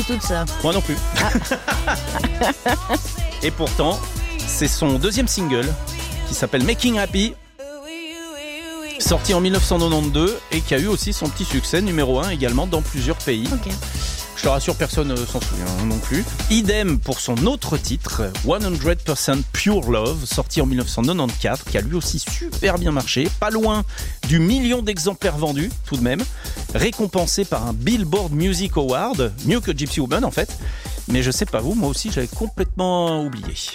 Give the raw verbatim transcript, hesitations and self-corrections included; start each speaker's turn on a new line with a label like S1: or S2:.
S1: Tout ça.
S2: Moi non plus. Ah. Et pourtant, c'est son deuxième single qui s'appelle Making Happy, sorti en dix-neuf cent quatre-vingt-douze et qui a eu aussi son petit succès numéro un également dans plusieurs pays.
S1: Ok.
S2: Je te rassure, personne ne s'en souvient non plus. Idem pour son autre titre, cent pour cent Pure Love, sorti en dix-neuf cent quatre-vingt-quatorze, qui a lui aussi super bien marché, pas loin du million d'exemplaires vendus tout de même, récompensé par un Billboard Music Award, mieux que Gypsy Woman en fait. Mais je sais pas vous, moi aussi j'avais complètement oublié.